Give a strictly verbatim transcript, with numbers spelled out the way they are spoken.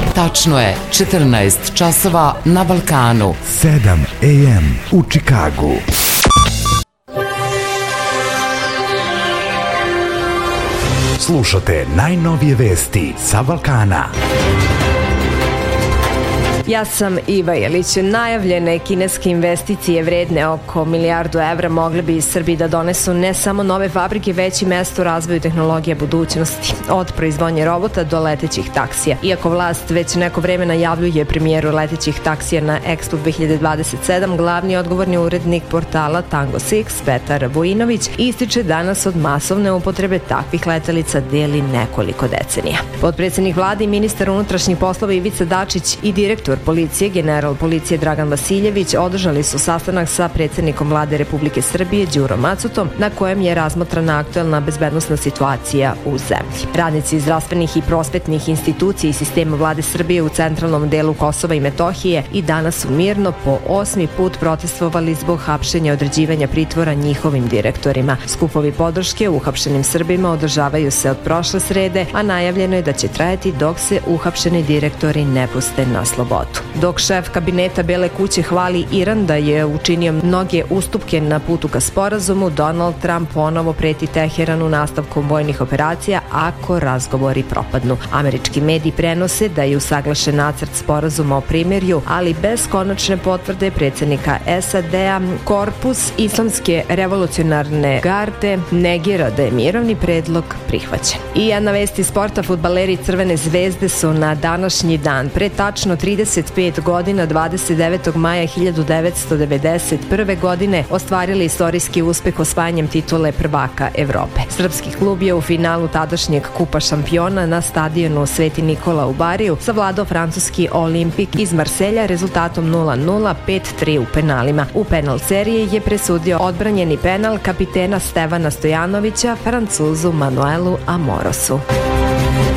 Tačno je četrnaest časova na Balkanu. sedam a m u Čikagu. Slušate najnovije vesti sa Balkana. Ja sam Iva Jelić. Najavljene kineske investicije vredne oko milijardu evra mogle bi Srbiji da donesu ne samo nove fabrike, već i mesto u razvoju tehnologije budućnosti, od proizvodnje robota do letećih taksija. Iako vlast već neko vreme najavljuje premijeru letećih taksija na Expo dve hiljade dvadeset sedam, glavni odgovorni urednik portala Tango Six, Petar Vujinović, ističe danas od masovne upotrebe takvih letelica deli nekoliko decenija. Potpredsednik vlade i ministar unutrašnjih poslova Ivica Dačić i direktor policije, general policije Dragan Vasiljević, održali su sastanak sa predsednikom vlade Republike Srbije Đurom Macutom, na kojem je razmotrana aktuelna bezbednosna situacija u zemlji. Radnici zdravstvenih i prosvetnih institucija i sistema vlade Srbije u centralnom delu Kosova i Metohije i danas su mirno po osmi put protestvovali zbog hapšenja i određivanja pritvora njihovim direktorima. Skupovi podrške uhapšenim Srbima održavaju se od prošle srede, a najavljeno je da će trajati dok se uhapšeni direktori ne puste na slobodu. Dok šef kabineta Bele kuće hvali Iran da je učinio mnoge ustupke na putu ka sporazumu, Donald Trump ponovo preti Teheranu nastavkom vojnih operacija ako razgovori propadnu. Američki mediji prenose da je usaglašen nacrt sporazuma o primirju, ali bez konačne potvrde predsednika S A D-a. Korpus Islamske revolucionarne garde negira da je mirovni predlog prihvaćen. I jedna vest iz sporta, fudbaleri Crvene zvezde su na današnji dan pre tačno trideset pet godina, dvadeset devetog maja hiljadu devetsto devedeset prve. godine ostvarili istorijski uspeh osvajanjem titule prvaka Evrope. Srpski klub je u finalu tadašnjeg Kupa šampiona na stadionu Sveti Nikola u Bariju savladao francuski Olimpik iz Marselja rezultatom nula nula, pet tri u penalima. U penal serije je presudio odbranjeni penal kapitena Stevana Stojanovića Francuzu Manuelu Amorosu.